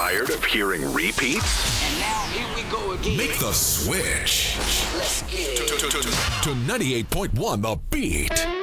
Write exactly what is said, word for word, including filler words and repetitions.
Tired of hearing repeats? And now here we go again. Make the switch Let's get it. to, to, to, to ninety-eight point one The Beat.